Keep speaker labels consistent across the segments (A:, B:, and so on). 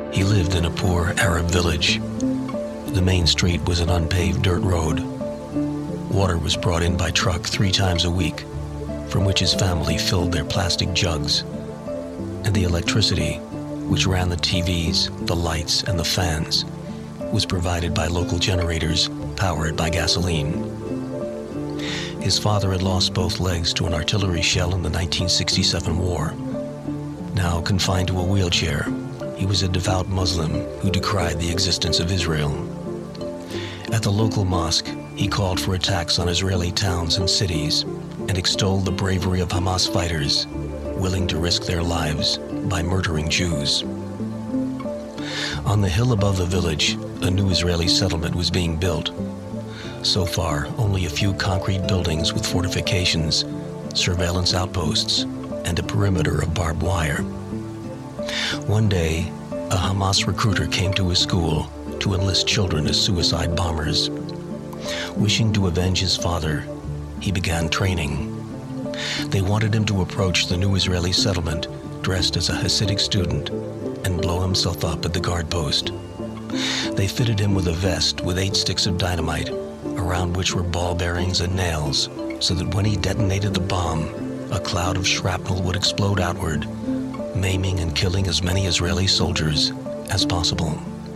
A: He lived in a poor Arab village. The main street was an unpaved dirt road. Water was brought in by truck 3 times a week, from which his family filled their plastic jugs. And the electricity, which ran the TVs, the lights, and the fans, was provided by local generators powered by gasoline. His father had lost both legs to an artillery shell in the 1967 war. Now confined to a wheelchair, he was a devout Muslim who decried the existence of Israel. At the local mosque, he called for attacks on Israeli towns and cities and extolled the bravery of Hamas fighters willing to risk their lives by murdering Jews. On the hill above the village, a new Israeli settlement was being built. So far, only a few concrete buildings with fortifications, surveillance outposts, and a perimeter of barbed wire. One day, a Hamas recruiter came to his school to enlist children as suicide bombers. Wishing to avenge his father, he began training. They wanted him to approach the new Israeli settlement dressed as a Hasidic student and blow himself up at the guard post. They fitted him with a vest with 8 sticks of dynamite, around which were ball bearings and nails, so that when he detonated the bomb, a cloud of shrapnel would explode outward, maiming and killing as many Israeli soldiers as possible.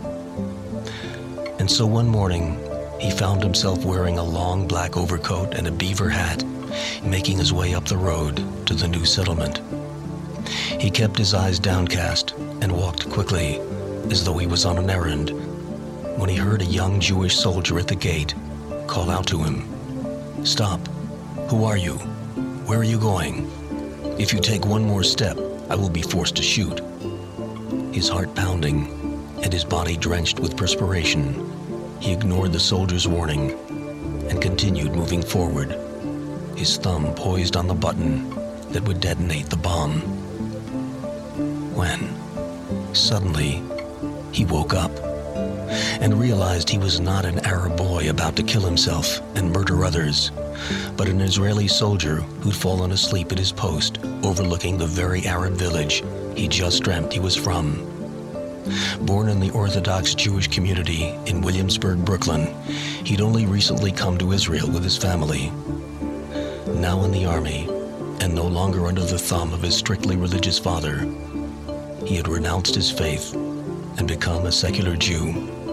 A: And so one morning, he found himself wearing a long black overcoat and a beaver hat, making his way up the road to the new settlement. He kept his eyes downcast and walked quickly, as though he was on an errand, when he heard a young Jewish soldier at the gate call out to him, "Stop! Who are you? Where are you going? If you take one more step, I will be forced to shoot." His heart pounding and his body drenched with perspiration, he ignored the soldier's warning and continued moving forward, his thumb poised on the button that would detonate the bomb. When, suddenly, he woke up and realized he was not an Arab boy about to kill himself and murder others, but an Israeli soldier who'd fallen asleep at his post overlooking the very Arab village he just dreamt he was from. Born in the Orthodox Jewish community in Williamsburg, Brooklyn, he'd only recently come to Israel with his family. Now in the army, and no longer under the thumb of his strictly religious father, he had renounced his faith and become a secular Jew.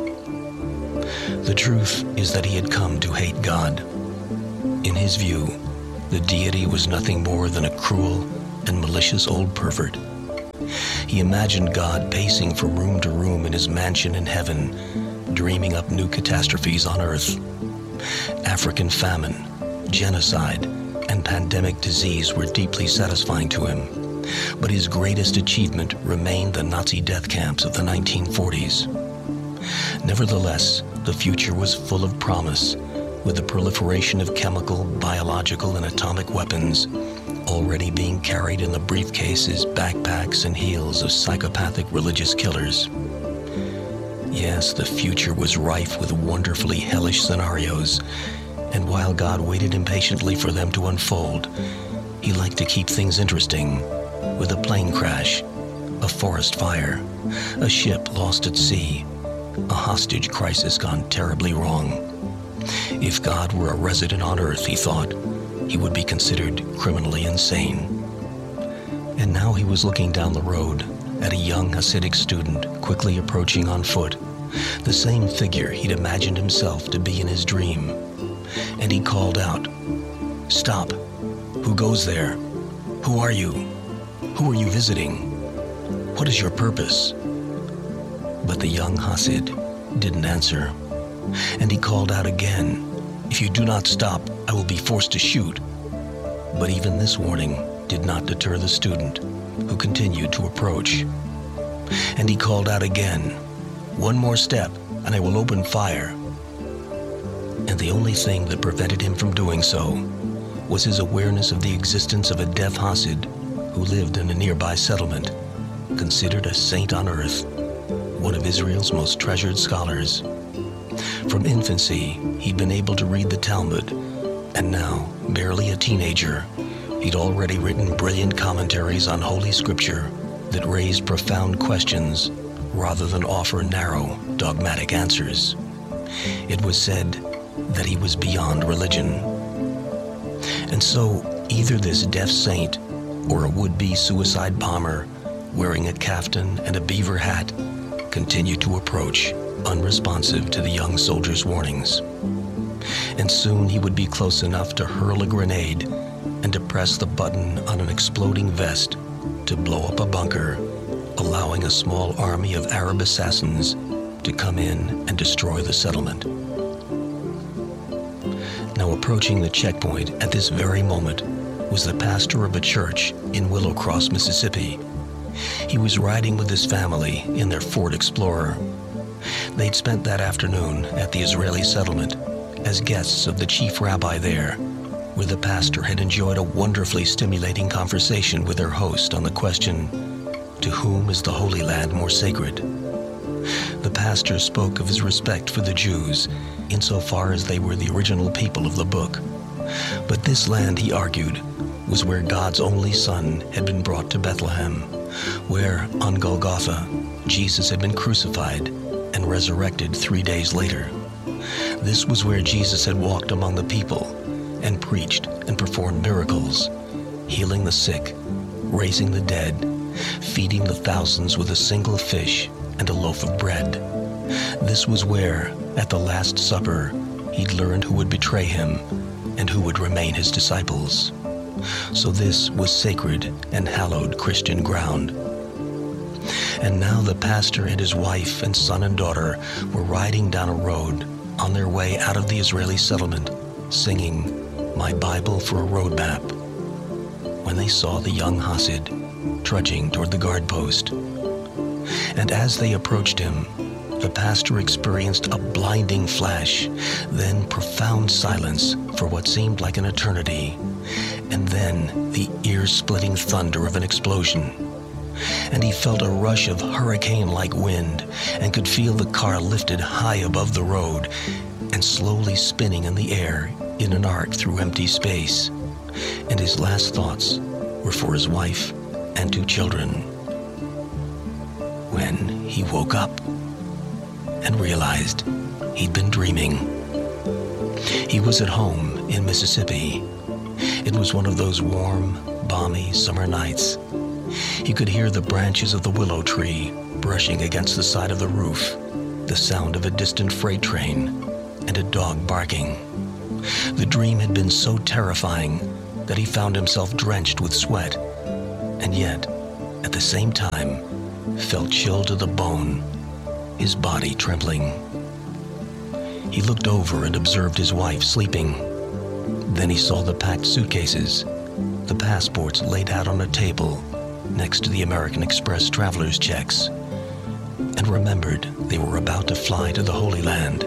A: The truth is that he had come to hate God. In his view, the deity was nothing more than a cruel and malicious old pervert. He imagined God pacing from room to room in his mansion in heaven, dreaming up new catastrophes on earth. African famine, genocide, and pandemic disease were deeply satisfying to him, but his greatest achievement remained the Nazi death camps of the 1940s. Nevertheless, the future was full of promise, with the proliferation of chemical, biological, and atomic weapons already being carried in the briefcases, backpacks, and heels of psychopathic religious killers. Yes, the future was rife with wonderfully hellish scenarios, and while God waited impatiently for them to unfold, he liked to keep things interesting, with a plane crash, a forest fire, a ship lost at sea, a hostage crisis gone terribly wrong. If God were a resident on Earth, he thought, he would be considered criminally insane. And now he was looking down the road at a young Hasidic student quickly approaching on foot, the same figure he'd imagined himself to be in his dream. And he called out, "Stop! Who goes there? Who are you? Who are you visiting? What is your purpose?" But the young Hasid didn't answer, and he called out again, "If you do not stop, I will be forced to shoot." But even this warning did not deter the student, who continued to approach. And he called out again, "One more step, and I will open fire." And the only thing that prevented him from doing so was his awareness of the existence of a deaf Hasid who lived in a nearby settlement, considered a saint on earth, one of Israel's most treasured scholars. From infancy, he'd been able to read the Talmud, and now, barely a teenager, he'd already written brilliant commentaries on Holy Scripture that raised profound questions rather than offer narrow, dogmatic answers. It was said that he was beyond religion. And so, either this deaf saint or a would-be suicide bomber wearing a kaftan and a beaver hat continued to approach, unresponsive to the young soldier's warnings. And soon he would be close enough to hurl a grenade and to press the button on an exploding vest to blow up a bunker, allowing a small army of Arab assassins to come in and destroy the settlement. Now, approaching the checkpoint at this very moment was the pastor of a church in Willow Cross, Mississippi. He was riding with his family in their Ford Explorer. They'd spent that afternoon at the Israeli settlement as guests of the chief rabbi there, where the pastor had enjoyed a wonderfully stimulating conversation with their host on the question, to whom is the Holy Land more sacred? The pastor spoke of his respect for the Jews insofar as they were the original people of the book. But this land, he argued, was where God's only Son had been brought to Bethlehem, where, on Golgotha, Jesus had been crucified and resurrected 3 days later. This was where Jesus had walked among the people and preached and performed miracles, healing the sick, raising the dead, feeding the thousands with a single fish and a loaf of bread. This was where, at the Last Supper, he'd learned who would betray him and who would remain his disciples. So this was sacred and hallowed Christian ground. And now the pastor and his wife and son and daughter were riding down a road on their way out of the Israeli settlement, singing "My Bible for a Road Map," when they saw the young Hasid trudging toward the guard post. And as they approached him, the pastor experienced a blinding flash, then profound silence for what seemed like an eternity, and then the ear-splitting thunder of an explosion. And he felt a rush of hurricane-like wind and could feel the car lifted high above the road and slowly spinning in the air in an arc through empty space. And his last thoughts were for his wife and 2 children. When he woke up and realized he'd been dreaming. He was at home in Mississippi. It was one of those warm, balmy summer nights. He could hear the branches of the willow tree brushing against the side of the roof, the sound of a distant freight train, and a dog barking. The dream had been so terrifying that he found himself drenched with sweat, and yet, at the same time, felt chilled to the bone, his body trembling. He looked over and observed his wife sleeping. Then he saw the packed suitcases, the passports laid out on a table next to the American Express traveler's checks, and remembered they were about to fly to the Holy Land.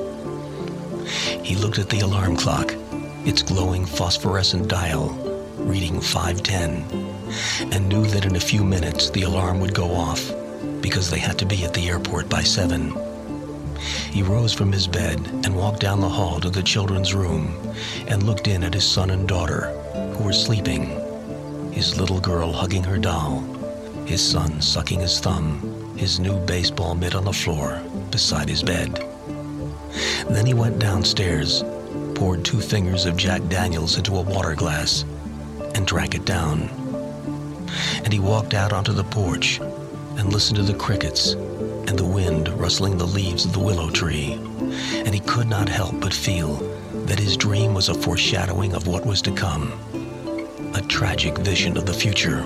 A: He looked at the alarm clock, its glowing phosphorescent dial reading 5:10, and knew that in a few minutes the alarm would go off because they had to be at the airport by 7. He rose from his bed and walked down the hall to the children's room and looked in at his son and daughter, who were sleeping, his little girl hugging her doll, his son sucking his thumb, his new baseball mitt on the floor beside his bed. Then he went downstairs, poured 2 fingers of Jack Daniels into a water glass, and drank it down. And he walked out onto the porch and listened to the crickets and the wind rustling the leaves of the willow tree, and he could not help but feel that his dream was a foreshadowing of what was to come, a tragic vision of the future.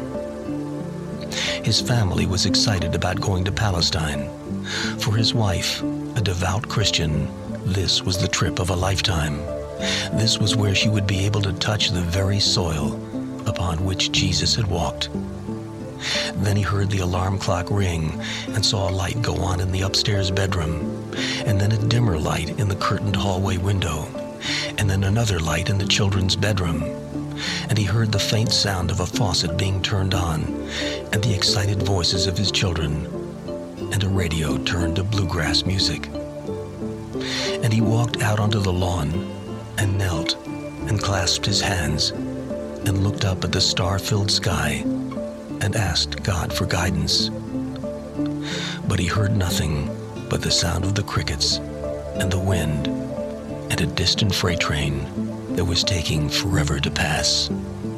A: His family was excited about going to Palestine. For his wife, a devout Christian, this was the trip of a lifetime. This was where she would be able to touch the very soil upon which Jesus had walked. Then he heard the alarm clock ring and saw a light go on in the upstairs bedroom, and then a dimmer light in the curtained hallway window, and then another light in the children's bedroom. And he heard the faint sound of a faucet being turned on, and the excited voices of his children, and a radio turned to bluegrass music. And he walked out onto the lawn and knelt and clasped his hands and looked up at the star-filled sky and asked God for guidance. But he heard nothing but the sound of the crickets and the wind and a distant freight train that was taking forever to pass.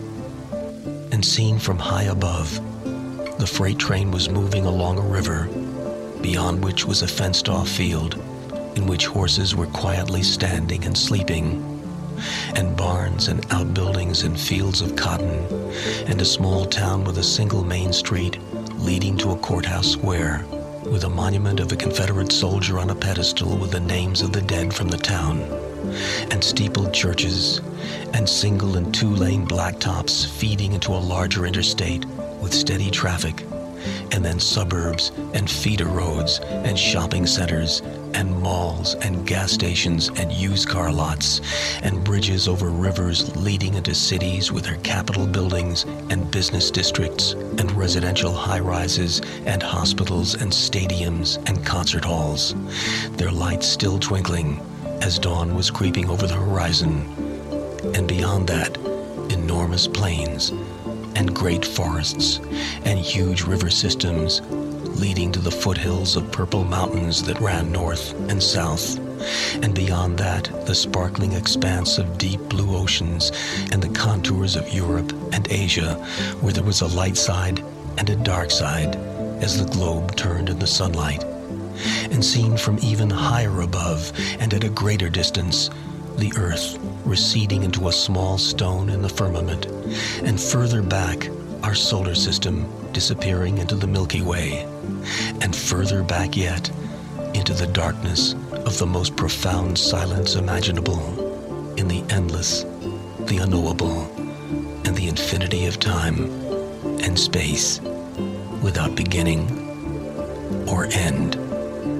A: And seen from high above, the freight train was moving along a river, beyond which was a fenced-off field in which horses were quietly standing and sleeping, and barns and outbuildings and fields of cotton, and a small town with a single main street leading to a courthouse square, with a monument of a Confederate soldier on a pedestal with the names of the dead from the town, and steepled churches, and single and two-lane blacktops feeding into a larger interstate with steady traffic, and then suburbs and feeder roads and shopping centers and malls and gas stations and used car lots and bridges over rivers leading into cities with their capitol buildings and business districts and residential high-rises and hospitals and stadiums and concert halls, their lights still twinkling as dawn was creeping over the horizon, and beyond that, enormous plains and great forests and huge river systems leading to the foothills of purple mountains that ran north and south, and beyond that, the sparkling expanse of deep blue oceans and the contours of Europe and Asia, where there was a light side and a dark side as the globe turned in the sunlight. And seen from even higher above and at a greater distance, the earth receding into a small stone in the firmament, and further back, our solar system disappearing into the Milky Way, and further back yet, into the darkness of the most profound silence imaginable, in the endless, the unknowable, and the infinity of time and space, without beginning or end.